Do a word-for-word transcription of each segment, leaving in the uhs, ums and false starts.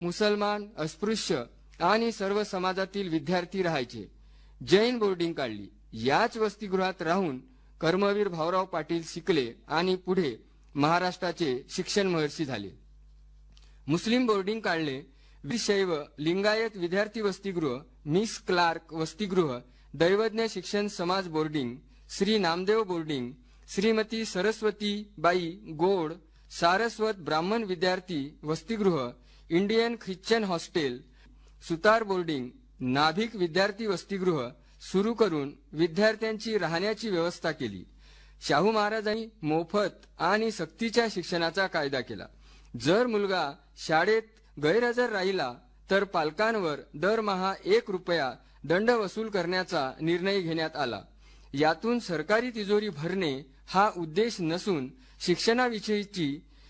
मुसलमान, अस्पृश्य आणि सर्व समाजातील विद्यार्थी राहायचे. जैन बोर्डिंग काढली. याच वसतिगृहात राहून कर्मवीर भाऊराव पाटील शिकले आणि पुढे महाराष्ट्राचे शिक्षण महर्षी झाले. मुस्लिम बोर्डिंग काढले. शैव लिंगायत विद्यार्थी वसतिगृह, मिस क्लार्क वसतिगृह, दैवज्ञ शिक्षण समाज बोर्डिंग, श्री नामदेव बोर्डिंग, श्रीमती सरस्वती बाई गोड सारस्वत ब्राह्मण विद्यार्थी वसतिगृह, इंडियन ख्रिश्चन हॉस्टेल, सुतार बोर्डिंग, नाभिक विद्यार्थी वसतिगृह सुरू करून विद्यार्थ्यांची राहण्याची व्यवस्था केली. शाहू महाराजांनी मोफत आणि सक्तीच्या शिक्षणाचा कायदा केला. जर मुलगा शाळेत गैरहजर राहिला तर पालकांवर दरमहा एक रुपया दंड वसूल करण्याचा निर्णय घेण्यात आला. यातून सरकारी तिजोरी भरणे हा उद्देश नसून शिक्षणाविषयीची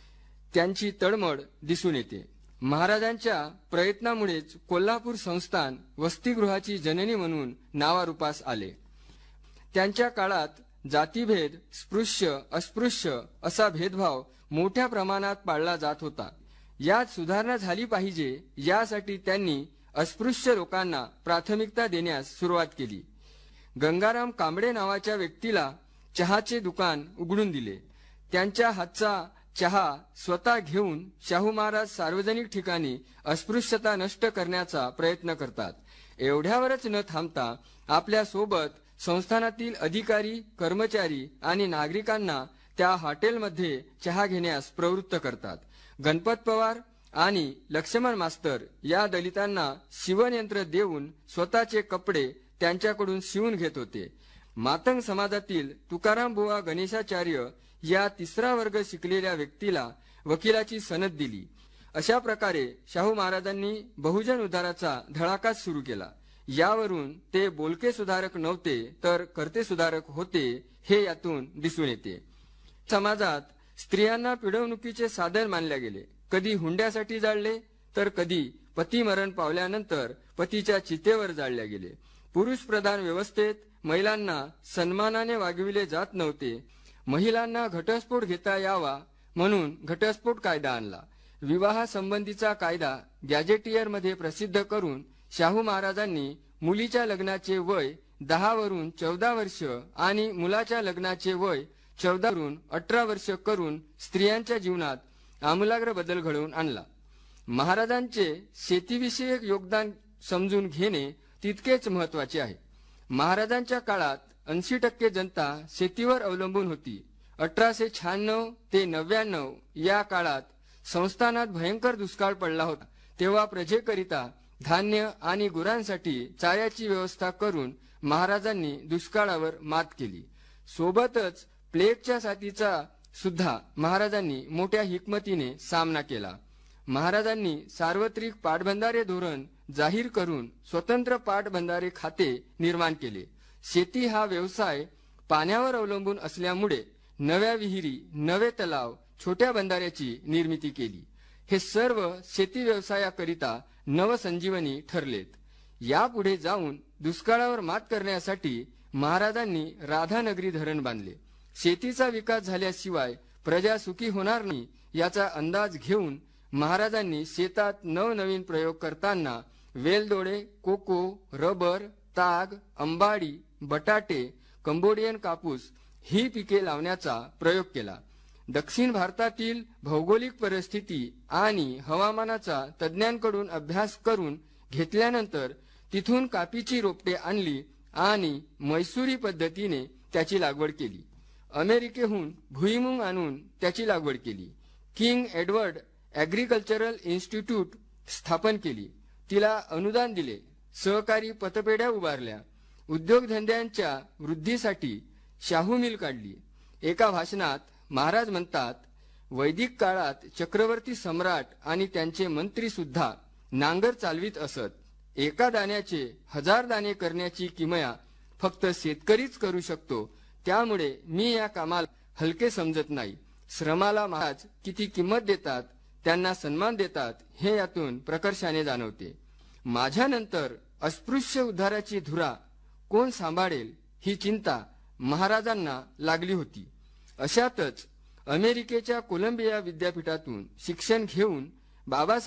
त्यांची तळमळ दिसून येते. महाराजांच्या प्रयत्नामुळेच कोल्हापूर संस्थान वसतिगृहाची जननी म्हणून नावारूपास आले. त्यांच्या काळात जातीभेद, स्पृश्य अस्पृश्य असा भेदभाव मोठ्या प्रमाणात पाळला जात होता. यात सुधारणा झाली पाहिजे यासाठी त्यांनी अस्पृश्य लोकांना प्राथमिकता देण्यास सुरुवात केली. गंगाराम कांबळे नावाच्या व्यक्तीला चहाचे दुकान उघडून दिले. त्यांच्या हातचा चहा स्वतः घेऊन शाहू महाराज सार्वजनिक ठिकाणी अस्पृश्यता नष्ट करण्याचा प्रयत्न करतात. एवढ्यावरच न थांबता आपल्या सोबत संस्थानातील अधिकारी, कर्मचारी आणि नागरिकांना त्या हॉटेलमध्ये चहा घेण्यास प्रवृत्त करतात. गणपत पवार आणि लक्ष्मण मास्तर या दलितांना शिवणयंत्र देऊन स्वतःचे कपडे त्यांच्याकडून शिवून घेत होते. मातंग समाजातील तुकाराम बुवा गणेशाचार्य या तिसरा वर्ग शिकलेल्या व्यक्तीला वकिलाची सनद दिली. अशा प्रकारे शाहू महाराजांनी बहुजन उद्धाराचा धडाकाच सुरू केला. यावरून ते बोलके सुधारक नव्हते तर कर्ते सुधारक होते हे यातून दिसून येते. समाजात स्त्रियांना पिडवणुकीचे साधन मानले गेले. कधी हुंड्यासाठी जाळले तर कधी पती मरण पावल्यानंतर पतीच्या चितेवर जाळले गेले. पुरुष प्रधान व्यवस्थेत महिलांना सन्मानाने वागविले जात नव्हते. महिलांना घटस्फोट घेता यावा म्हणून घटस्फोट कायदा आणला. विवाह संबंधीचा कायदा गॅजेटियर मध्ये प्रसिद्ध करून शाहू महाराजांनी मुलीच्या लग्नाचे वय दहा वरून चौदा वर्ष आणि मुलाच्या लग्नाचे वय चौदा वरून अठरा वर्ष करून स्त्रियांच्या जीवनात आमूलाग्र बदल घडवून आणला. महाराजांचे शेतीविषयक योगदान समजून घेणे तितकेच महत्वाचे आहे. महाराजांच्या काळात ऐंशी टक्के जनता शेतीवर अवलंबून होती. अठराशे शहाण्णव ते नव्याण्णव या काळात संस्थानात भयंकर दुष्काळ पडला होता. तेव्हा प्रजेकरिता धान्य आणि गुरांसाठी चाऱ्याची व्यवस्था करून महाराजांनी दुष्काळावर मात केली. सोबतच प्लेगच्या साथीचा सुद्धा महाराजांनी मोठ्या हिकमतीने सामना केला. महाराजांनी सार्वत्रिक पाटबंधारे धोरण जाहीर करून स्वतंत्र पाटबंधारे खाते निर्माण केले. शेती हा व्यवसाय पाण्यावर अवलंबून असल्यामुळे नव्या विहिरी, नवे तलाव, छोट्या बंधाऱ्याची निर्मिती केली. हे सर्व शेती व्यवसायाकरिता नवसंजीवनी ठरलेत. यापुढे जाऊन दुष्काळावर मात करण्यासाठी महाराजांनी राधानगरी धरण बांधले. शेतीचा विकास झाल्याशिवाय प्रजा सुखी होणार नाही याचा अंदाज घेऊन महाराजांनी शेतात नवनवीन प्रयोग करताना वेलदोडे, कोको, रबर, ताग, अंबाडी, बटाटे, कंबोडियन कापूस ही पिके लावण्याचा प्रयोग केला. दक्षिण भारतातील भौगोलिक परिस्थिती आणि हवामानाचा तज्ज्ञांकडून अभ्यास करून घेतल्यानंतर तिथून कापीची रोपटे आणली आणि मैसुरी पद्धतीने त्याची लागवड केली. अमेरिकेहून भुईमुंग आणून त्याची लागवड केली. किंग एडवर्ड ॲग्रिकल्चरल इन्स्टिट्यूट स्थापन केली. तिला अनुदान दिले. सहकारी पतपेढ्या उभारल्या. उद्योगधंद्यांच्या वृद्धीसाठी शाहू मिल काढली. एका भाषणात महाराज म्हणतात, वैदिक काळात चक्रवर्ती सम्राट आणि त्यांचे मंत्री सुद्धा नांगर चालवीत असत. एका दाण्याचे हजार दाणे करण्याची किमया फक्त शेतकरीच करू शकतो. त्यामुळे मी या कामाला हलके समजत नाही. श्रमाला महाराज किती किंमत देतात, त्यांना सन्मान देतात हे यातून प्रकर्षाने जाणवते. माझ्यानंतर अस्पृश्य उद्धाराची धुरा कोण सांभाळेल ही चिंता महाराजांना लागली होती. अशातच अमेरिकेच्या कोलंबिया विद्यापीठातून शिक्षण घेऊन बाबासाहेब